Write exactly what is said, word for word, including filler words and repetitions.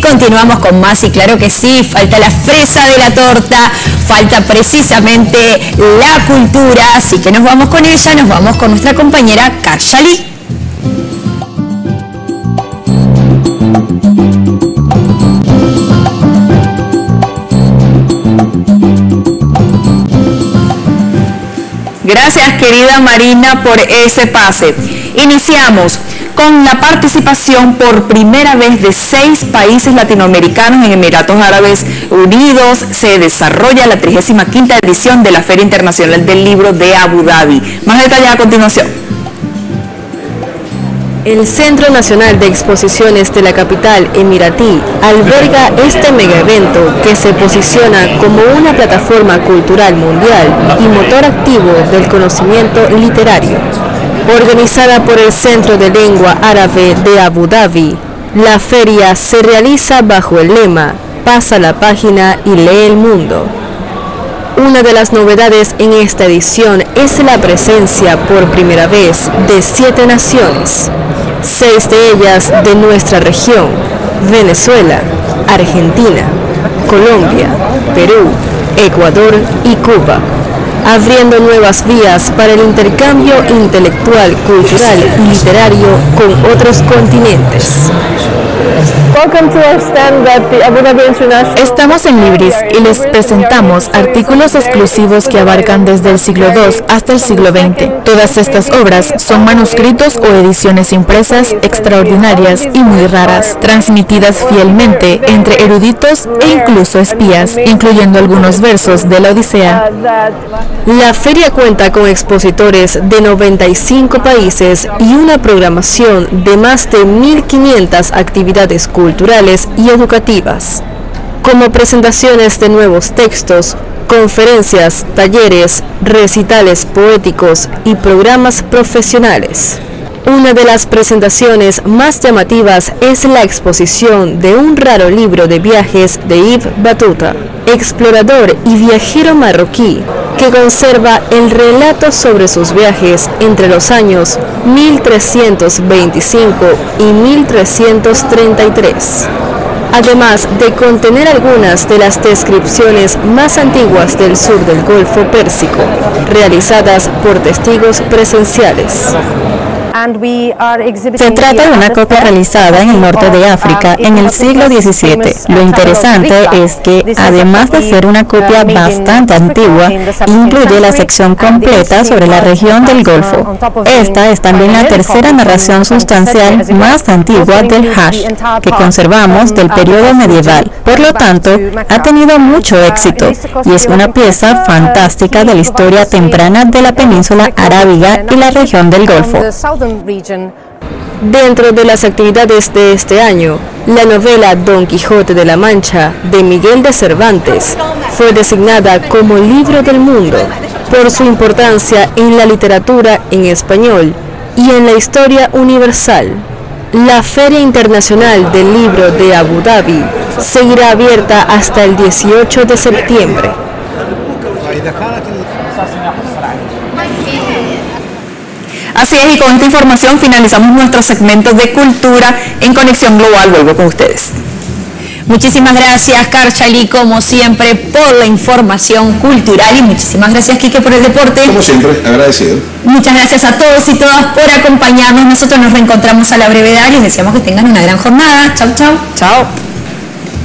continuamos con más y claro que sí, falta la fresa de la torta, falta precisamente la cultura, así que nos vamos con ella, nos vamos con nuestra compañera Karshali. Gracias, querida Marina, por ese pase. Iniciamos con la participación por primera vez de seis países latinoamericanos en Emiratos Árabes Unidos. Se desarrolla la trigésima quinta edición de la Feria Internacional del Libro de Abu Dhabi. Más detalles a continuación. El Centro Nacional de Exposiciones de la capital emiratí alberga este megaevento que se posiciona como una plataforma cultural mundial y motor activo del conocimiento literario. Organizada por el Centro de Lengua Árabe de Abu Dhabi, la feria se realiza bajo el lema "Pasa la página y lee el mundo". Una de las novedades en esta edición es la presencia por primera vez de siete naciones, seis de ellas de nuestra región: Venezuela, Argentina, Colombia, Perú, Ecuador y Cuba, abriendo nuevas vías para el intercambio intelectual, cultural y literario con otros continentes. Estamos en Libris y les presentamos artículos exclusivos que abarcan desde el siglo segundo hasta el siglo veinte. Todas estas obras son manuscritos o ediciones impresas extraordinarias y muy raras, transmitidas fielmente entre eruditos e incluso espías, incluyendo algunos versos de la Odisea. La feria cuenta con expositores de noventa y cinco países y una programación de más de mil quinientas actividades culturales y educativas, como presentaciones de nuevos textos, conferencias, talleres, recitales poéticos y programas profesionales. Una de las presentaciones más llamativas es la exposición de un raro libro de viajes de Ibn Battuta, explorador y viajero marroquí, que conserva el relato sobre sus viajes entre los años mil trescientos veinticinco y mil trescientos treinta y tres. Además de contener algunas de las descripciones más antiguas del sur del Golfo Pérsico, realizadas por testigos presenciales. Se trata de una copia realizada en el norte de África en el siglo diecisiete. Lo interesante es que, además de ser una copia bastante antigua, incluye la sección completa sobre la región del Golfo. Esta es también la tercera narración sustancial más antigua del Hajj que conservamos del periodo medieval. Por lo tanto, ha tenido mucho éxito y es una pieza fantástica de la historia temprana de la península arábiga y la región del Golfo. Dentro de las actividades de este año, la novela Don Quijote de la Mancha de Miguel de Cervantes fue designada como Libro del Mundo por su importancia en la literatura en español y en la historia universal. La Feria Internacional del Libro de Abu Dhabi seguirá abierta hasta el dieciocho de septiembre. Así es, y con esta información finalizamos nuestro segmento de cultura en Conexión Global. Vuelvo con ustedes. Muchísimas gracias, Karshali, como siempre, por la información cultural y muchísimas gracias, Quique, por el deporte. Como siempre, agradecido. Muchas gracias a todos y todas por acompañarnos. Nosotros nos reencontramos a la brevedad y les deseamos que tengan una gran jornada. Chau, chau. Chao.